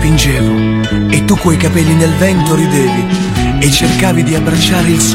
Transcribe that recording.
spingevo e tu coi capelli nel vento ridevi e cercavi di abbracciare il sole.